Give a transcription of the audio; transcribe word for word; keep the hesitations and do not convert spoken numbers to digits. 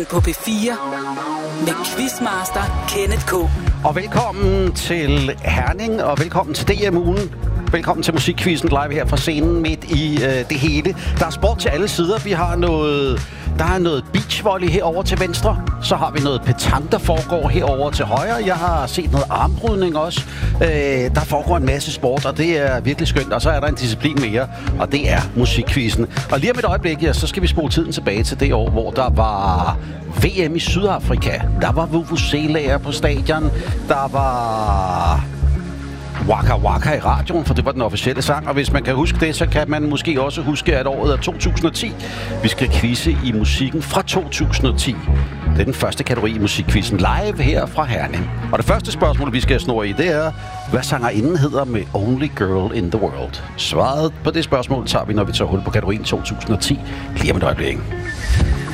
På P fire med Quizmaster Kenneth K. Og velkommen til Herning, og velkommen til D M-ugen. Velkommen til musikquizzen live her fra scenen midt i øh, det hele. Der er sport til alle sider. Vi har noget, der er noget beachvolley herover til venstre. Så har vi noget petanque, der foregår herover til højre. Jeg har set noget armbrydning også. Øh, der foregår en masse sport, og det er virkelig skønt. Og så er der en disciplin mere, og det er musikquizzen. Og lige om et øjeblik, ja, så skal vi spole tiden tilbage til det år, hvor der var V M i Sydafrika. Der var vuvuzelaer på stadion. Der var Waka Waka i radioen, for det var den officielle sang. Og hvis man kan huske det, så kan man måske også huske, at året er to tusind og ti. Vi skal quizze i musikken fra to tusind og ti. Det er den første kategori i musikquizzen live her fra Herning. Og det første spørgsmål, vi skal snurre i, det er, hvad sangerinden hedder med Only Girl in the World? Svaret på det spørgsmål tager vi, når vi tager hul på kategorien to tusind og ti. Lige om et øjeblik.